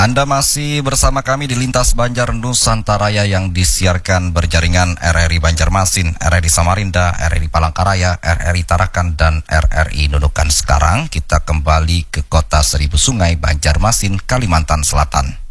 Anda masih bersama kami di Lintas Banjar Nusantara yang disiarkan berjaringan RRI Banjarmasin, RRI Samarinda, RRI Palangkaraya, RRI Tarakan, dan RRI Nunukan. Sekarang kita kembali ke kota Seribu Sungai, Banjarmasin, Kalimantan Selatan.